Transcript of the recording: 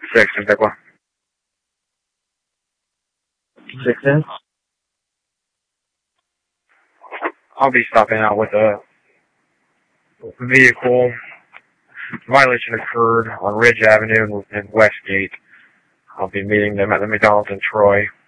6 in Piqua. 6 in? I'll be stopping out with a vehicle. Violation occurred on Ridge Avenue and Westgate. I'll be meeting them at the McDonald's in Troy.